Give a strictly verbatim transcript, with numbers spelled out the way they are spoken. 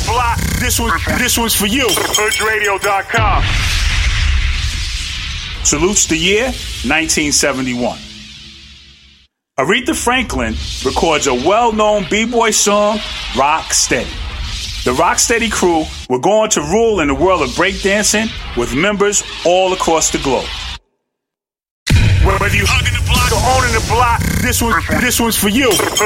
the block, this one, this one's for you. Hood Radio dot com. Salutes the year nineteen seventy-one. Aretha Franklin records a well-known b-boy song, Rock Steady. The Rocksteady crew were going to rule in the world of breakdancing with members all across the globe. Whether you hugging the block or owning the block, this one, this one's for you.